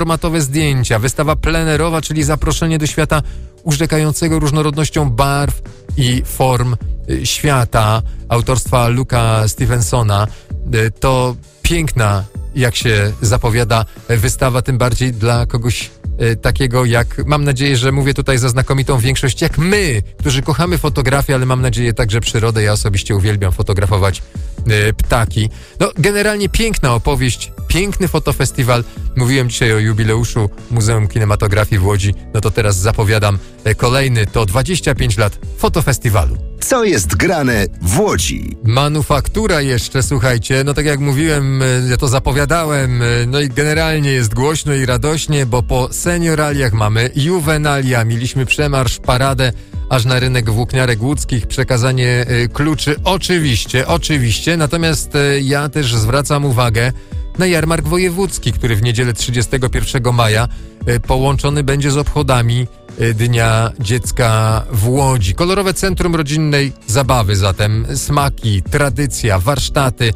pełnoformatowe zdjęcia, wystawa plenerowa, czyli zaproszenie do świata urzekającego różnorodnością barw i form świata autorstwa Luka Stevensona. To piękna, jak się zapowiada, wystawa, tym bardziej dla kogoś takiego jak, mam nadzieję, że mówię tutaj za znakomitą większość, jak my, którzy kochamy fotografię, ale mam nadzieję także przyrodę. Ja osobiście uwielbiam fotografować ptaki. No, generalnie piękna opowieść, piękny fotofestiwal. Mówiłem dzisiaj o jubileuszu Muzeum Kinematografii w Łodzi, no to teraz zapowiadam kolejny, to 25 lat fotofestiwalu. Co jest grane w Łodzi? Manufaktura jeszcze, słuchajcie, no tak jak mówiłem, ja to zapowiadałem, no i generalnie jest głośno i radośnie, bo po senioraliach mamy juwenalia, mieliśmy przemarsz, paradę, aż na rynek włókniarek łódzkich, przekazanie kluczy, oczywiście, natomiast ja też zwracam uwagę na jarmark wojewódzki, który w niedzielę 31 maja połączony będzie z obchodami Dnia Dziecka w Łodzi. Kolorowe centrum rodzinnej zabawy zatem, smaki, tradycja, warsztaty.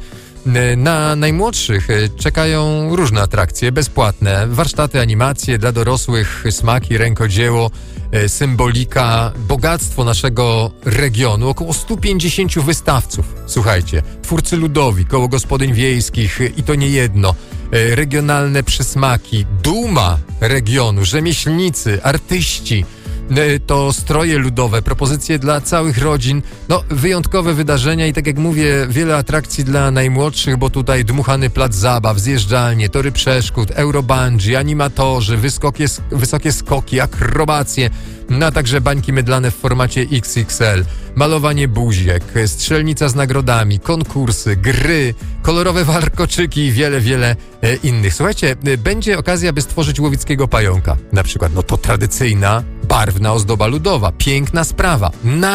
Na najmłodszych czekają różne atrakcje bezpłatne, warsztaty, animacje dla dorosłych, smaki, rękodzieło, symbolika, bogactwo naszego regionu. Około 150 wystawców, słuchajcie, twórcy ludowi, koło gospodyń wiejskich i to nie jedno, regionalne przysmaki, duma regionu, rzemieślnicy, artyści, to stroje ludowe, propozycje dla całych rodzin, no wyjątkowe wydarzenia i tak jak mówię, wiele atrakcji dla najmłodszych, bo tutaj dmuchany plac zabaw, zjeżdżalnie, tory przeszkód, eurobungee, animatorzy, wysokie skoki, akrobacje, no a także bańki mydlane w formacie XXL, malowanie buziek, strzelnica z nagrodami, konkursy, gry, kolorowe warkoczyki i wiele innych. Słuchajcie, będzie okazja, by stworzyć łowickiego pająka. Na przykład, no to tradycyjna, barwna ozdoba ludowa, piękna sprawa,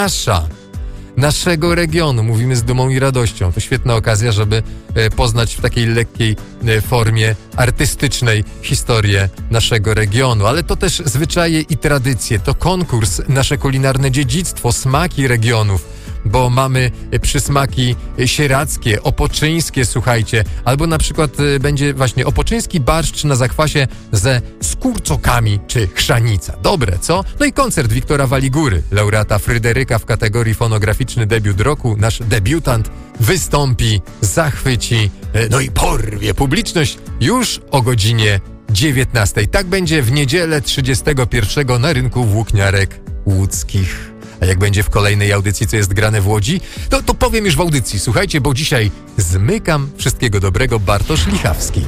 naszego regionu, mówimy z dumą i radością. To świetna okazja, żeby poznać w takiej lekkiej formie artystycznej historię naszego regionu, ale to też zwyczaje i tradycje, to konkurs, nasze kulinarne dziedzictwo, smaki regionów, bo mamy przysmaki sieradzkie, opoczyńskie, słuchajcie, albo na przykład będzie właśnie opoczyński barszcz na zakwasie ze skurczokami czy chrzanica. Dobre, co? No i koncert Wiktora Waligury, laureata Fryderyka w kategorii fonograficzny debiut roku. Nasz debiutant wystąpi, zachwyci, no i porwie publiczność już o godzinie 19. Tak będzie w niedzielę 31 na rynku włókniarek łódzkich. A jak będzie w kolejnej audycji, co jest grane w Łodzi, to powiem już w audycji. Słuchajcie, bo dzisiaj zmykam. Wszystkiego dobrego, Bartosz Lichawski.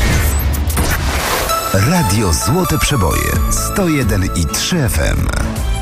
Radio Złote Przeboje 101,3 FM.